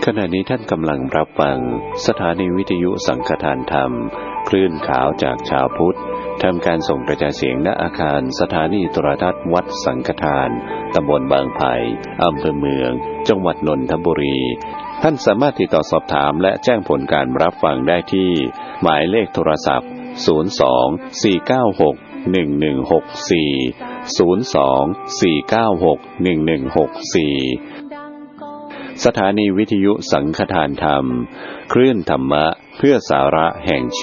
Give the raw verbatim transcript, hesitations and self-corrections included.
ขณะนี้ท่านกำลังรับฟังสถานีวิทยุสังฆทานธรรมคลื่นขาวจากชาวพุทธทำการส่งกระจายเสียงณอาคารสถานีโทรทัศน์วัดสังฆทานตำบลบางไผ่อำเภอเมืองจังหวัดนนทบุรีท่านสามารถติดต่อสอบถามและแจ้งผลการรับฟังได้ที่หมายเลขโทรศัพท์ศูนย์ สอง สี่ เก้า หก หนึ่ง หนึ่ง หก สี่ ศูนย์ สอง สี่ เก้า หก หนึ่ง หนึ่ง หก สี่สถานีวิทยุสังฆทานธรรมคลื่นธรรมะเพื่อสาระแห่ง